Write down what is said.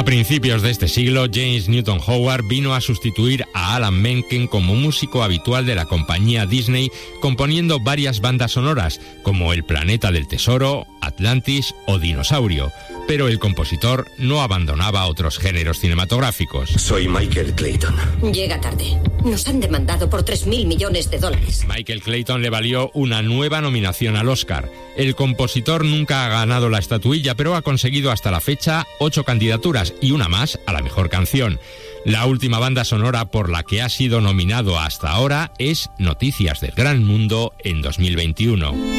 principios de este siglo, James Newton Howard vino a sustituir a Alan Menken como músico habitual de la compañía Disney, componiendo varias bandas sonoras, como El planeta del tesoro, Atlantis o Dinosaurio. Pero el compositor no abandonaba otros géneros cinematográficos. Soy Michael Clayton. Llega tarde. Nos han demandado por $3.000 millones. Michael Clayton le valió una nueva nominación al Oscar. El compositor nunca ha ganado la estatuilla, pero ha conseguido hasta la fecha 8 candidaturas y una más a la mejor canción. La última banda sonora por la que ha sido nominado hasta ahora es Noticias del Gran Mundo en 2021.